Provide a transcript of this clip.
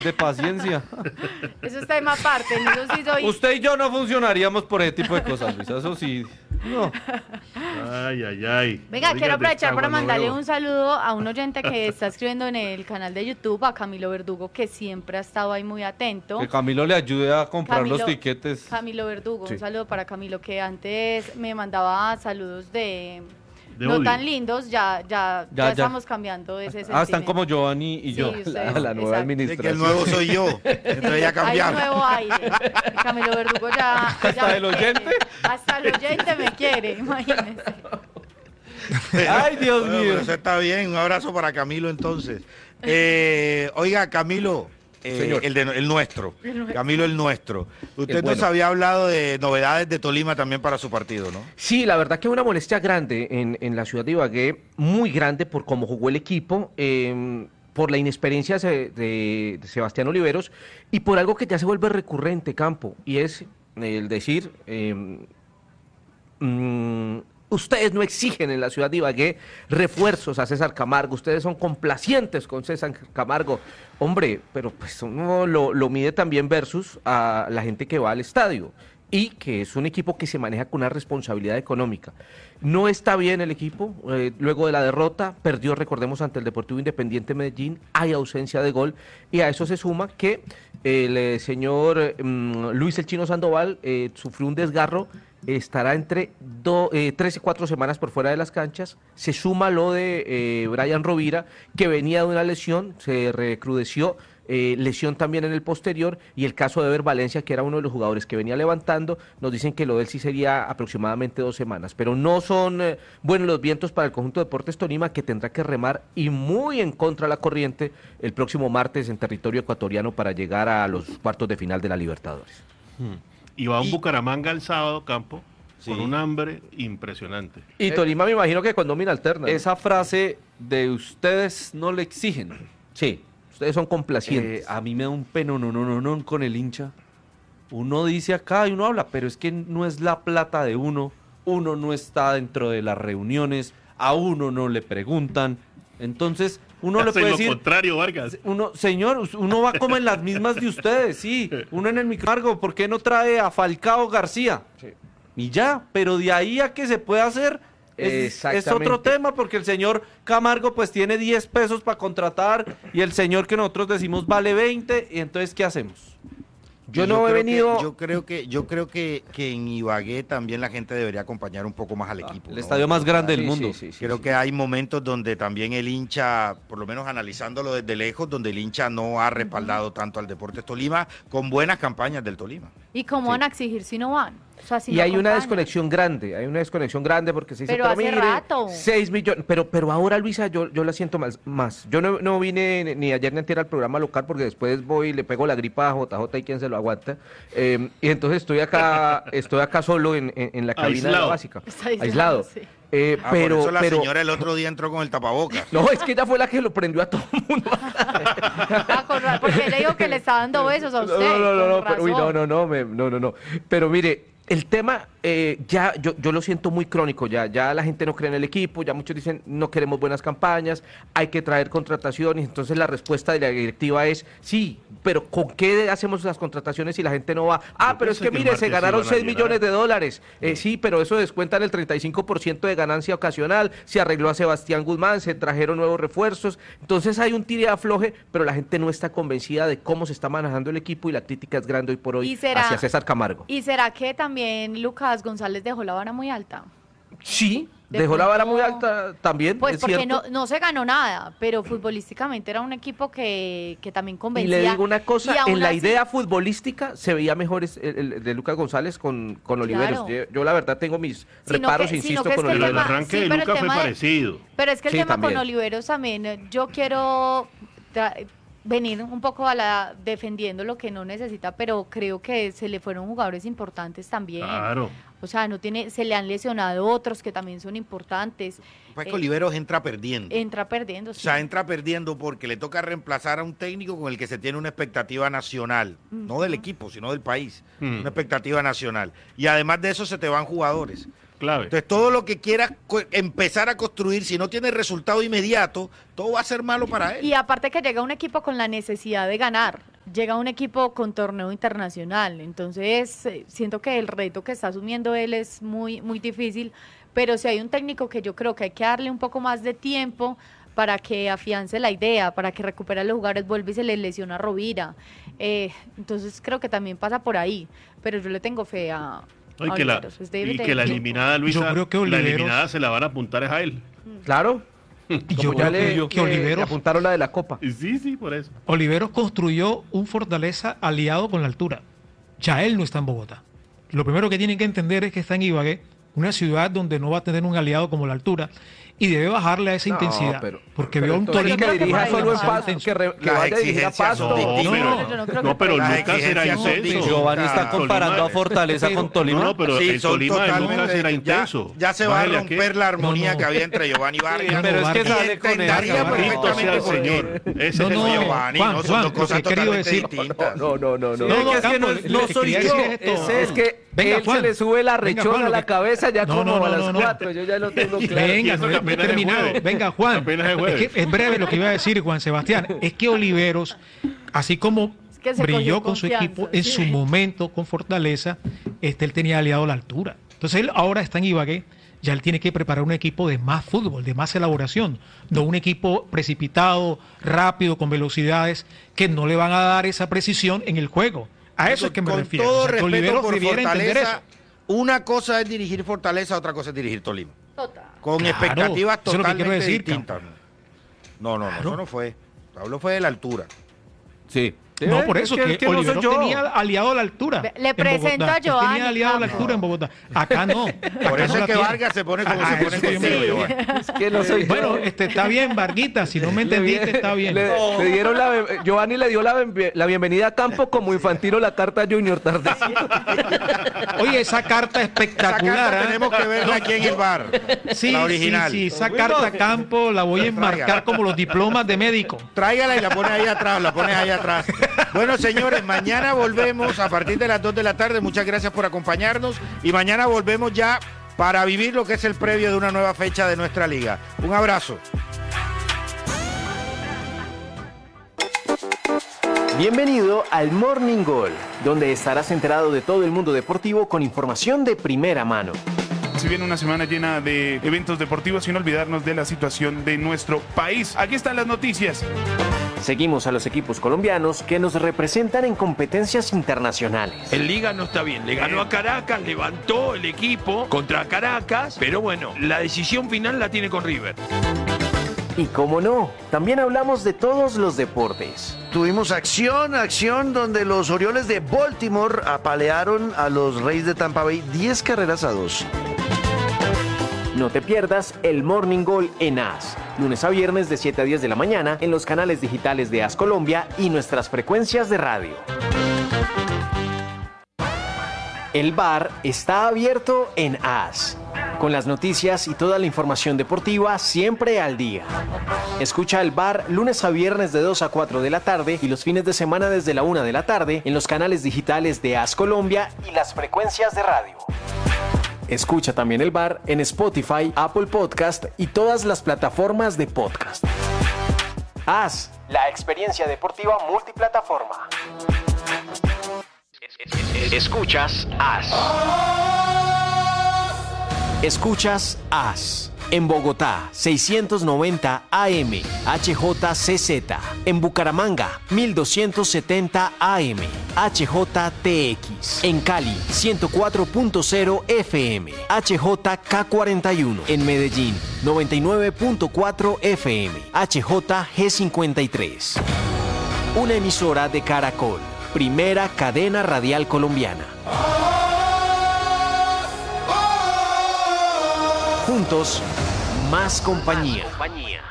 de paciencia. Eso está en más parte, en eso sí soy... Usted y yo no funcionaríamos por ese tipo de cosas, Luisa, eso sí. No. Ay, ay, ay. Venga, No quiero digas aprovechar para desagua, no mandarle veo. un saludo a un oyente que está escribiendo en el canal de YouTube, a Camilo Verdugo, que siempre ha estado ahí muy atento. Que Camilo le ayude a comprar los tiquetes. Camilo Verdugo, Sí. un saludo para Camilo, que antes me mandaba saludos de no odio. tan lindos, ya Ya. estamos cambiando ese Están sentimiento. como Giovanni y Sí, yo. ustedes, La nueva exacto. De administración. que el nuevo soy yo. Entonces ya Hay un cambiaron. nuevo aire. Camilo Verdugo ya... ¿Hasta ya me el oyente? quiere. Hasta el oyente me quiere, imagínense. Ay, Dios Bueno, mío. pero eso está bien. Un abrazo para Camilo entonces. Oiga, Camilo, Señor. el nuestro. Camilo el nuestro. Usted El bueno. nos había hablado de novedades de Tolima también para su partido, ¿no? Sí, la verdad que una molestia grande en la ciudad de Ibagué, muy grande por cómo jugó el equipo, por la inexperiencia de Sebastián Oliveros y por algo que ya se vuelve recurrente, Campo, y es el decir, ustedes no exigen en la ciudad de Ibagué refuerzos a César Camargo, ustedes son complacientes con César Camargo. Hombre, pero pues uno lo mide también versus a la gente que va al estadio y que es un equipo que se maneja con una responsabilidad económica. No está bien el equipo, luego de la derrota, perdió, recordemos, ante el Deportivo Independiente Medellín, hay ausencia de gol, y a eso se suma que el señor Luis El Chino Sandoval sufrió un desgarro, estará entre 3 y 4 semanas por fuera de las canchas, se suma lo de Brian Rovira, que venía de una lesión, se recrudeció, lesión también en el posterior, y el caso de Ever Valencia, que era uno de los jugadores que venía levantando, nos dicen que lo de él sí sería aproximadamente 2 semanas, pero no son buenos los vientos para el conjunto de Deportes Tolima, que tendrá que remar y muy en contra de la corriente el próximo martes en territorio ecuatoriano para llegar a los cuartos de final de la Libertadores. Y va a un Bucaramanga el sábado, Campo, Sí. con un hambre impresionante. Y Tolima me imagino que con nómina alterna, ¿no? Esa frase de ustedes no le exigen. Sí, ustedes son complacientes. A mí me da un peno, no, con el hincha. Uno dice acá y uno habla, pero es que no es la plata de uno no está dentro de las reuniones, a uno no le preguntan. Entonces, uno le Hacen puede lo decir, contrario, Vargas. señor, uno va como en las mismas de ustedes, sí. Uno en el microcargo, ¿por qué no trae a Falcao García? Sí. Y ya, pero de ahí a que se puede hacer es otro tema, porque el señor Camargo pues tiene 10 pesos para contratar y el señor que nosotros decimos vale 20, y entonces ¿qué hacemos? Yo no he creo venido... yo creo que en Ibagué también la gente debería acompañar un poco más al equipo. El ¿no? estadio más grande del Sí, mundo. sí, sí, Creo sí. que hay momentos donde también el hincha, por lo menos analizándolo desde lejos, donde el hincha no ha respaldado tanto al Deportes Tolima con buenas campañas del Tolima. ¿Y cómo van a exigir si no van? O sea, si Y no hay una acompañan. desconexión grande, porque se dice, Pero hace mire, rato. 6 millones, pero ahora, Luisa, yo la siento más. Yo no vine ni ayer ni antier al programa local, porque después voy y le pego la gripa a JJ y quien se lo aguanta, y entonces estoy acá solo en la cabina de la Aislado. básica, Está aislado. sí. Por Pero eso la señora el otro día entró con el tapabocas. no, es que ella fue la que lo prendió a todo el mundo. Ah, porque le digo que le está dando besos a usted. No, con pero, uy, razón. no. Pero mire, el tema ya yo lo siento muy crónico, ya la gente no cree en el equipo, ya muchos dicen no queremos buenas campañas, hay que traer contrataciones, entonces la respuesta de la directiva es sí, pero ¿con qué hacemos las contrataciones si la gente no va? Ah, Yo pero es pensé que que el mire, se martes ganaron iban a 6 llenar. millones de dólares, sí, pero eso descuentan el 35% de ganancia ocasional, se arregló a Sebastián Guzmán, se trajeron nuevos refuerzos, entonces hay un tire de afloje, pero la gente no está convencida de cómo se está manejando el equipo y la crítica es grande hoy por hoy ¿Y será- hacia César Camargo. ¿Y será que también Lucas González dejó la vara muy alta? Sí, De dejó la vara pronto- muy alta también, Pues es porque cierto. no se ganó nada, pero futbolísticamente era un equipo que también Y convencía. le digo una y cosa, aún en la así- idea futbolística se veía mejor el de Lucas González con Oliveros. Claro. Yo la verdad tengo mis Sino reparos, que- insisto, sino que es con que Pero el tema- Oliveros. arranque sí, de pero el Lucas fue tema de- parecido. Pero es que el Sí, tema también. con Oliveros también, yo quiero venir un poco defendiendo lo que no necesita, pero creo que se le fueron jugadores importantes también. Claro. O sea, se le han lesionado otros que también son importantes. Pues que Oliveros entra perdiendo. Entra perdiendo. O Sí. sea, entra perdiendo porque le toca reemplazar a un técnico con el que se tiene una expectativa nacional, no del equipo, sino del país, una expectativa nacional. Y además de eso se te van jugadores. Clave. Entonces todo lo que quieras empezar a construir, si no tiene resultado inmediato, todo va a ser malo para él. Y aparte que llega un equipo con la necesidad de ganar. llega un equipo con torneo internacional. Entonces, siento que el reto que está asumiendo él es muy, muy difícil, pero si hay un técnico que yo creo que hay que darle un poco más de tiempo para que afiance la idea, para que recupere a los jugadores, vuelve y se le lesiona a Rovira. Entonces creo que también pasa por ahí, pero yo le tengo fe a Oliveros. Y que la eliminada, Luisa, yo creo que la Oliveros, eliminada se la van a apuntar es a él. Claro. y yo Como ya creo que le Oliveros, apuntaron la de la Copa. Sí, por eso. Oliveros construyó un Fortaleza aliado con la altura. Ya él no está en Bogotá. Lo primero que tienen que entender es que está en Ibagué, una ciudad donde no va a tener un aliado como la altura, y debe bajarle a esa intensidad. Porque veo un entonces Tolima que dirija por ahí solo en demasiado Pasto, intenso. que vaya a dirigir a exigencias son Pasto. distintas. Yo no creo No, que pero por ahí. Las Lucas era exigencias son intenso. Giovanni está Tolima- comparando a Fortaleza pero- con Tolima. No, pero Sí, el son Tolima de totalmente- Lucas era intenso. Ya se va a Bájale romper aquí. la armonía No. que había entre Giovanni Vargas. pero es que Vargas. sale con Entendería esa. Vargas. Bendito sea el perfectamente por qué. Señor. Ese es No, el no, Señor. Giovanni, Juan, no, son Juan, dos lo cosas que he querido totalmente decir- distintas. No. No, es que no lo que soy quería yo, decir es esto. él. Es que Venga, él Juan. se le sube la Venga, rechona Juan, a lo la que- cabeza ya No, como no, a no, las no, no. 4. Yo ya lo tengo claro. Venga, eso no que he apenas es terminado. jueves. Venga, Juan. Apenas es jueves. Es que es breve lo que iba a decir, Juan Sebastián. Es que Oliveros, así como que se brilló cogió con su confianza, equipo en sí. su momento con Fortaleza, él tenía aliado a la altura. Entonces él ahora está en Ibagué, ya él tiene que preparar un equipo de más fútbol, de más elaboración, no un equipo precipitado, rápido, con velocidades, que no le van a dar esa precisión en el juego. A eso es que me Con refiero. todo O sea, que respeto Oliveros por debiera entender eso. Fortaleza, una cosa es dirigir Fortaleza, otra cosa es dirigir Tolima. Total. Con Claro, expectativas eso es lo que quiero totalmente decir, distintas. No, Claro. eso no fue. Hablo fue de la altura. Sí. No, por eso Es que no soy Oliveros yo. tenía aliado a la altura. Le en presento Bogotá. a Él Giovanni tenía aliado a la Campos. altura en Bogotá. Acá no. Por Acá eso no es la que tiene. Vargas se pone como Ah, se pone eso que yo me contigo, refiero. Giovanni. Es que no soy yo. Bueno, está bien, Varguita. Si no me entendiste, está bien. Le dieron Giovanni le dio la bienvenida a Campo como Infantino la carta a Junior tardecito. Oye, esa carta Esa espectacular. carta ¿ah? tenemos que verla aquí en el bar. Sí, la original. sí, esa carta a Campo la voy a enmarcar Tráigala. como los diplomas de médico. Tráigala y la pones ahí atrás, la pones ahí atrás. Bueno, señores, mañana volvemos a partir de las 2 de la tarde. Muchas gracias por acompañarnos. Y mañana volvemos ya para vivir lo que es el previo de una nueva fecha de nuestra liga. Un abrazo. Bienvenido al Morning Goal, donde estarás enterado de todo el mundo deportivo con información de primera mano. Si viene una semana llena de eventos deportivos, sin olvidarnos de la situación de nuestro país. Aquí están las noticias. Seguimos a los equipos colombianos que nos representan en competencias internacionales. En Liga no está bien. Le ganó a Caracas, levantó el equipo contra Caracas, pero bueno, la decisión final la tiene con River. Y cómo no, también hablamos de todos los deportes. Tuvimos acción donde los Orioles de Baltimore apalearon a los Reyes de Tampa Bay 10 carreras a 2. No te pierdas el Morning Goal en AS, lunes a viernes de 7 a 10 de la mañana en los canales digitales de AS Colombia y nuestras frecuencias de radio. El bar está abierto en AS, con las noticias y toda la información deportiva siempre al día. Escucha el bar lunes a viernes de 2 a 4 de la tarde y los fines de semana desde la 1 de la tarde en los canales digitales de AS Colombia y las frecuencias de radio. Escucha también el bar en Spotify, Apple Podcast y todas las plataformas de podcast. AS, la experiencia deportiva multiplataforma. Escuchas AS. Escuchas AS. En Bogotá, 690 AM, HJCZ. En Bucaramanga, 1270 AM, HJTX. En Cali, 104.0 FM, HJK41. En Medellín, 99.4 FM, HJG53. Una emisora de Caracol, primera cadena radial colombiana. Juntos, más compañía.